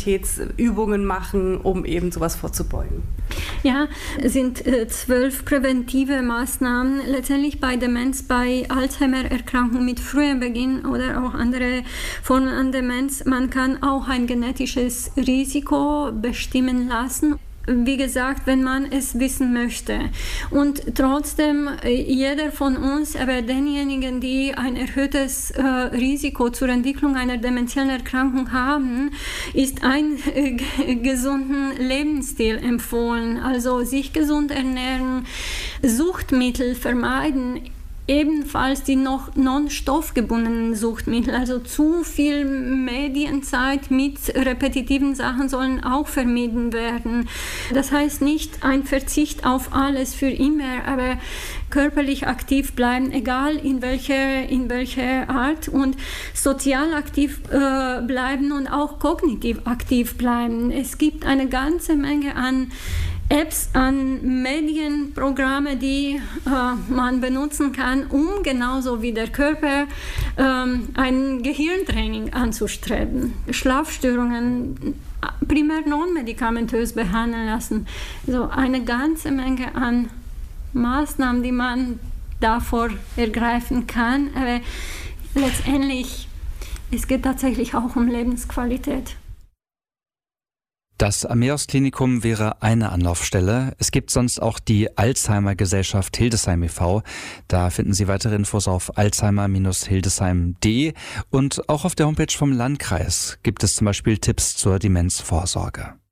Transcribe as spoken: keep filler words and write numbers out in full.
Mentalitätsübungen machen, um eben sowas vorzubeugen? Ja, es sind äh, zwölf präventive Maßnahmen letztendlich bei Demenz, bei Alzheimer-Erkrankung mit frühem Beginn oder auch andere Formen an Demenz. Man kann auch ein genetisches Risiko bestimmen lassen. Wie gesagt, wenn man es wissen möchte. Und trotzdem, jeder von uns, aber denjenigen, die ein erhöhtes äh, Risiko zur Entwicklung einer dementiellen Erkrankung haben, ist ein äh, gesunden Lebensstil empfohlen. Also sich gesund ernähren, Suchtmittel vermeiden, ebenfalls die noch non-stoffgebundenen Suchtmittel, also zu viel Medienzeit mit repetitiven Sachen sollen auch vermieden werden. Das heißt nicht ein Verzicht auf alles für immer, aber körperlich aktiv bleiben, egal in welche, in welche Art, und sozial aktiv äh, bleiben und auch kognitiv aktiv bleiben. Es gibt eine ganze Menge an Apps, an Medienprogramme, die äh, man benutzen kann, um genauso wie der Körper ähm, ein Gehirntraining anzustreben. Schlafstörungen primär non-medikamentös behandeln lassen. So eine ganze Menge an Maßnahmen, die man davor ergreifen kann. Aber letztendlich, es geht tatsächlich auch um Lebensqualität. Das Ameos-Klinikum wäre eine Anlaufstelle. Es gibt sonst auch die Alzheimer-Gesellschaft Hildesheim e V Da finden Sie weitere Infos auf alzheimer Bindestrich hildesheim punkt de und auch auf der Homepage vom Landkreis gibt es zum Beispiel Tipps zur Demenzvorsorge.